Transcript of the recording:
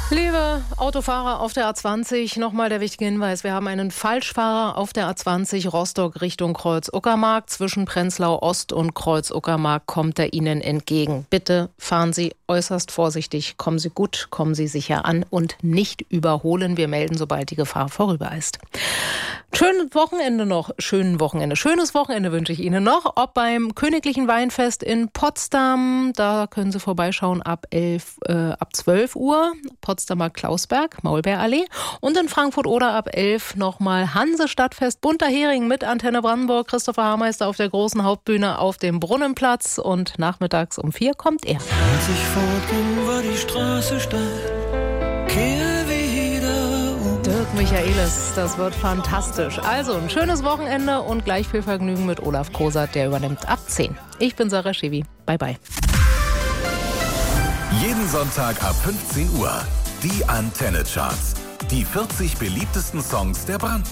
Liebe Autofahrer auf der A20, nochmal der wichtige Hinweis. Wir haben einen Falschfahrer auf der A20 Rostock Richtung Kreuz-Uckermark. Zwischen Prenzlau Ost und Kreuz-Uckermark kommt er Ihnen entgegen. Bitte fahren Sie äußerst vorsichtig. Kommen Sie gut, kommen Sie sicher an und nicht überholen. Wir melden, sobald die Gefahr vorüber ist. Schönes Wochenende noch. Schönes Wochenende wünsche ich Ihnen noch. Ob beim Königlichen Weinfest in Potsdam, da können Sie vorbeischauen ab 12 Uhr. Potsdamer Klausberg, Maulbeerallee. Und in Frankfurt oder ab 11 nochmal Hansestadtfest Bunter Hering mit Antenne Brandenburg. Christopher Haarmeister auf der großen Hauptbühne auf dem Brunnenplatz. Und nachmittags um 4 kommt er. Als ich fortging, war die Straße steil. Kehre wieder um. Dirk Michaelis, das wird fantastisch. Also ein schönes Wochenende und gleich viel Vergnügen mit Olaf Kosat, der übernimmt ab 10. Ich bin Sarah Schewi. Bye bye. Jeden Sonntag ab 15 Uhr. Die Antenne Charts. Die 40 beliebtesten Songs der Brandenburg.